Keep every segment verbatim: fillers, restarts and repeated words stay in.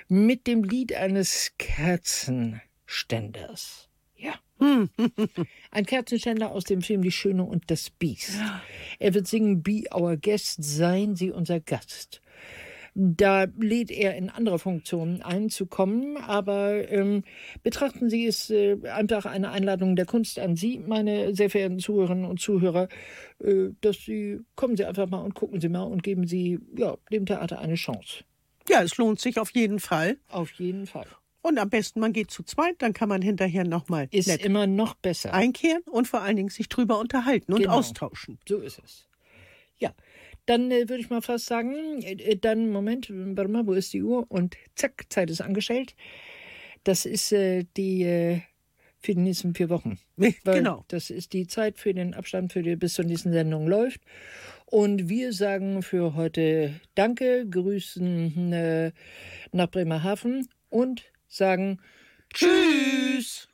mit dem Lied eines Kerzenständers. Ja. Ein Kerzenständer aus dem Film Die Schöne und das Biest. Er wird singen, Be Our Guest, seien Sie unser Gast. Da lädt er in anderer Funktion ein, zu kommen, aber ähm, betrachten Sie es äh, einfach eine Einladung der Kunst an Sie, meine sehr verehrten Zuhörerinnen und Zuhörer, äh, dass Sie, kommen Sie einfach mal und gucken Sie mal und geben Sie ja, dem Theater eine Chance. Ja, es lohnt sich auf jeden Fall. Auf jeden Fall. Und am besten, man geht zu zweit, dann kann man hinterher nochmal Ist immer noch besser. Einkehren und vor allen Dingen sich drüber unterhalten und Genau. austauschen. So ist es. Ja, dann äh, würde ich mal fast sagen, äh, dann, Moment, warte mal, wo ist die Uhr? Und zack, Zeit ist angestellt. Das ist äh, die äh, für die nächsten vier Wochen. Weil Genau. Das ist die Zeit für den Abstand, für die bis zur nächsten Sendung läuft. Und wir sagen für heute Danke, grüßen äh, nach Bremerhaven und sagen Tschüss.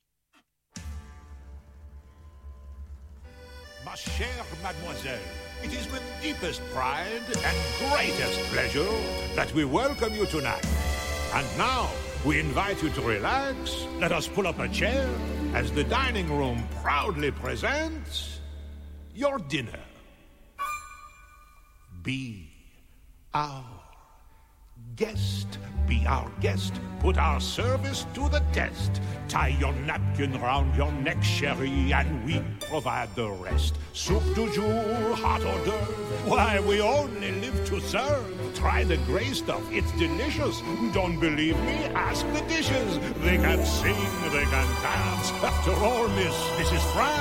Ma chère mademoiselle, it is with deepest pride and greatest pleasure that we welcome you tonight. And now, we invite you to relax. Let us pull up a chair as the dining room proudly presents your dinner. Be our guest. Be our guest. Put our service to the test. Tie your napkin round your neck, chérie, and we provide the rest. Soup du jour, hot hors d'oeuvre. Why, we only live to serve. Try the gray stuff, it's delicious. Don't believe me? Ask the dishes. They can sing, they can dance. After all, miss, this is France.